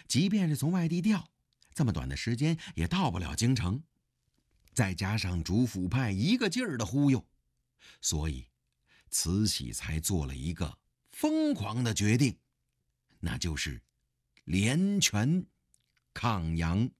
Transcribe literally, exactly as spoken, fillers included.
即便是从外地调，这么短的时间也到不了京城。再加上主府派一个劲儿的忽悠，所以慈禧才做了一个疯狂的决定，那就是联权抗洋。